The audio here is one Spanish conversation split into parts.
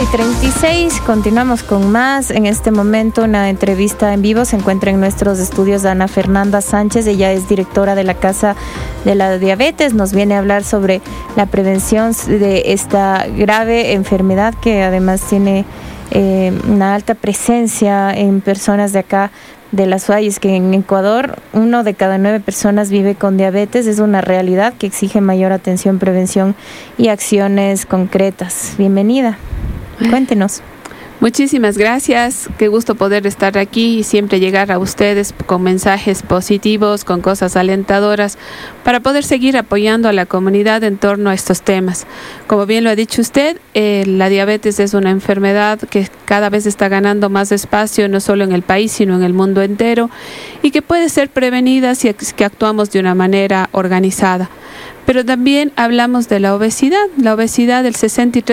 22:36, continuamos con más. En este momento una entrevista en vivo. Se encuentra en nuestros estudios Ana Fernanda Sánchez. Ella es directora de la Casa de la Diabetes. Nos viene a hablar sobre la prevención de esta grave enfermedad que además tiene una alta presencia en personas de acá de las Valles, que en Ecuador 1 de cada 9 personas vive con diabetes. Es una realidad que exige mayor atención, prevención y acciones concretas. Bienvenida, cuéntenos. Muchísimas gracias, qué gusto poder estar aquí y siempre llegar a ustedes con mensajes positivos, con cosas alentadoras, para poder seguir apoyando a la comunidad en torno a estos temas. Como bien lo ha dicho usted, la diabetes es una enfermedad que cada vez está ganando más espacio, no solo en el país, sino en el mundo entero, y que puede ser prevenida si es que actuamos de una manera organizada. Pero también hablamos de la obesidad. La obesidad, el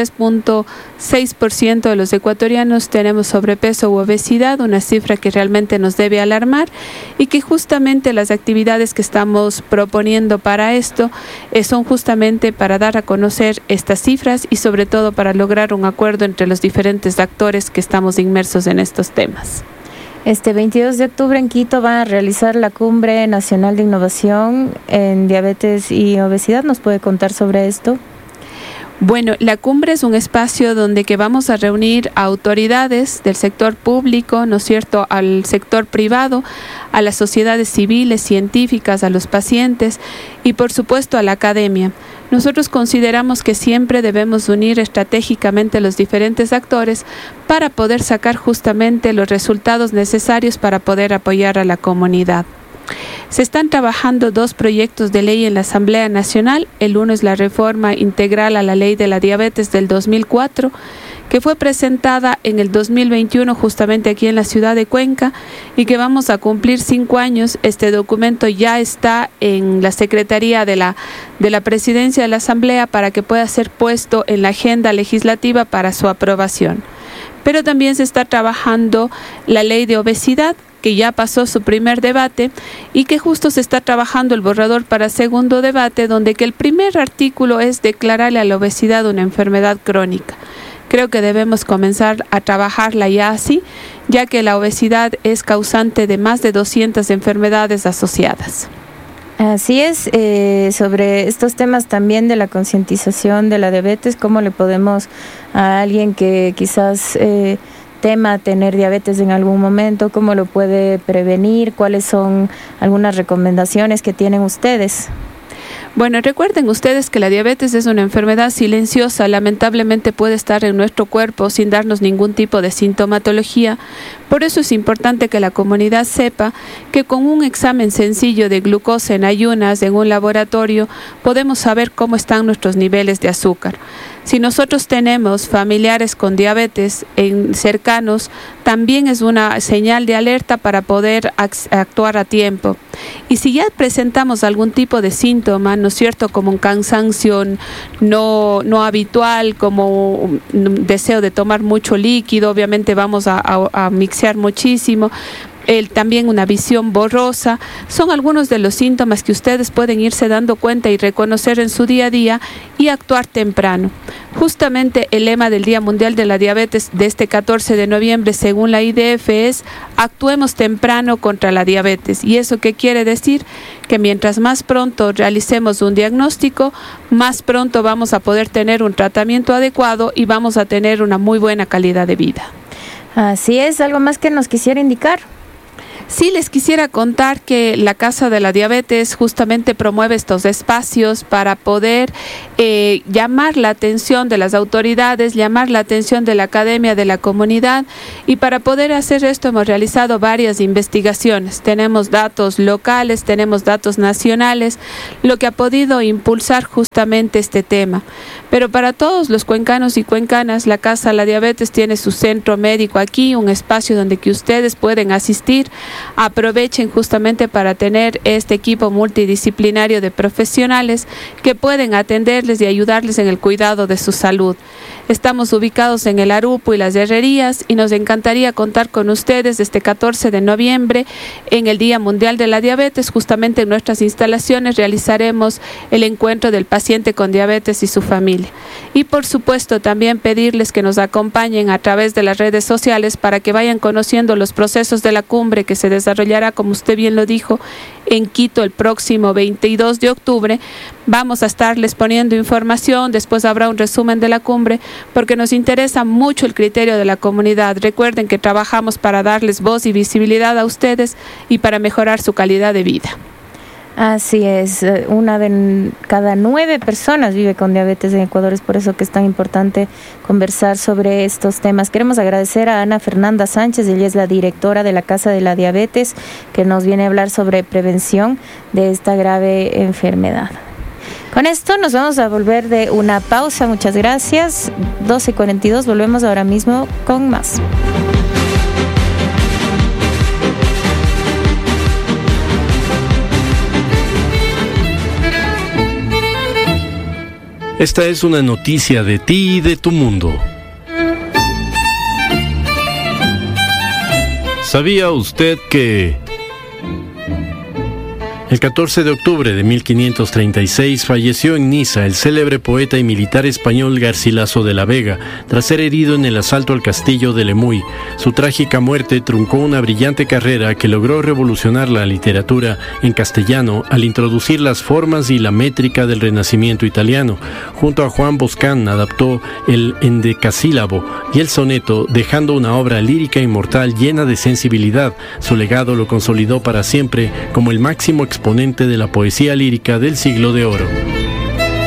63.6% de los ecuatorianos tenemos sobrepeso u obesidad, una cifra que realmente nos debe alarmar y que justamente las actividades que estamos proponiendo para esto son justamente para dar a conocer estas cifras y sobre todo para lograr un acuerdo entre los diferentes actores que estamos inmersos en estos temas. Este 22 de octubre en Quito va a realizar la Cumbre Nacional de Innovación en Diabetes y Obesidad. ¿Nos puede contar sobre esto? Bueno, la cumbre es un espacio donde que vamos a reunir a autoridades del sector público, ¿no es cierto?, al sector privado, a las sociedades civiles, científicas, a los pacientes y por supuesto a la academia. Nosotros consideramos que siempre debemos unir estratégicamente los diferentes actores para poder sacar justamente los resultados necesarios para poder apoyar a la comunidad. Se están trabajando 2 proyectos de ley en la Asamblea Nacional. El uno es la reforma integral a la Ley de la Diabetes del 2004, que fue presentada en el 2021 justamente aquí en la ciudad de Cuenca y que vamos a cumplir 5 años. Este documento ya está en la Secretaría de la Presidencia de la Asamblea para que pueda ser puesto en la agenda legislativa para su aprobación. Pero también se está trabajando la Ley de Obesidad, que ya pasó su primer debate y que justo se está trabajando el borrador para segundo debate, donde que el primer artículo es declararle a la obesidad una enfermedad crónica. Creo que debemos comenzar a trabajarla ya así, ya que la obesidad es causante de más de 200 enfermedades asociadas. Así es, sobre estos temas también de la concientización de la diabetes, ¿cómo le podemos a alguien que quizás tema tener diabetes en algún momento, cómo lo puede prevenir? ¿Cuáles son algunas recomendaciones que tienen ustedes? Bueno, recuerden ustedes que la diabetes es una enfermedad silenciosa, lamentablemente puede estar en nuestro cuerpo sin darnos ningún tipo de sintomatología. Por eso es importante que la comunidad sepa que con un examen sencillo de glucosa en ayunas en un laboratorio podemos saber cómo están nuestros niveles de azúcar. Si nosotros tenemos familiares con diabetes cercanos, también es una señal de alerta para poder actuar a tiempo. Y si ya presentamos algún tipo de síntoma, ¿no es cierto?, como un cansancio no habitual, como un deseo de tomar mucho líquido, obviamente vamos a mixear muchísimo. También una visión borrosa, son algunos de los síntomas que ustedes pueden irse dando cuenta y reconocer en su día a día y actuar temprano. Justamente el lema del Día Mundial de la Diabetes de este 14 de noviembre, según la IDF, es actuemos temprano contra la diabetes. ¿Y eso qué quiere decir? Que mientras más pronto realicemos un diagnóstico, más pronto vamos a poder tener un tratamiento adecuado y vamos a tener una muy buena calidad de vida. Así es, ¿algo más que nos quisiera indicar? Sí, les quisiera contar que la Casa de la Diabetes justamente promueve estos espacios para poder llamar la atención de las autoridades, llamar la atención de la academia, de la comunidad, y para poder hacer esto hemos realizado varias investigaciones. Tenemos datos locales, tenemos datos nacionales, lo que ha podido impulsar justamente este tema. Pero para todos los cuencanos y cuencanas, la Casa de la Diabetes tiene su centro médico aquí, un espacio donde que ustedes pueden asistir aprovechen justamente para tener este equipo multidisciplinario de profesionales que pueden atenderles y ayudarles en el cuidado de su salud. Estamos ubicados en el Arupo y las Herrerías y nos encantaría contar con ustedes este 14 de noviembre en el Día Mundial de la Diabetes. Justamente en nuestras instalaciones realizaremos el encuentro del paciente con diabetes y su familia. Y por supuesto también pedirles que nos acompañen a través de las redes sociales para que vayan conociendo los procesos de la cumbre que se desarrollará, como usted bien lo dijo, en Quito el próximo 22 de octubre. Vamos a estarles poniendo información, después habrá un resumen de la cumbre, porque nos interesa mucho el criterio de la comunidad. Recuerden que trabajamos para darles voz y visibilidad a ustedes y para mejorar su calidad de vida. Así es, una de cada 9 personas vive con diabetes en Ecuador, es por eso que es tan importante conversar sobre estos temas. Queremos agradecer a Ana Fernanda Sánchez, ella es la directora de la Casa de la Diabetes, que nos viene a hablar sobre prevención de esta grave enfermedad. Con esto nos vamos a volver de una pausa, muchas gracias, 12:42, volvemos ahora mismo con más. Esta es una noticia de ti y de tu mundo. ¿Sabía usted que el 14 de octubre de 1536 falleció en Niza el célebre poeta y militar español Garcilaso de la Vega, tras ser herido en el asalto al castillo de Lemuy? Su trágica muerte truncó una brillante carrera que logró revolucionar la literatura en castellano al introducir las formas y la métrica del Renacimiento italiano. Junto a Juan Boscán adaptó el endecasílabo y el soneto, dejando una obra lírica inmortal llena de sensibilidad. Su legado lo consolidó para siempre como el máximo exponente de la poesía lírica del Siglo de Oro.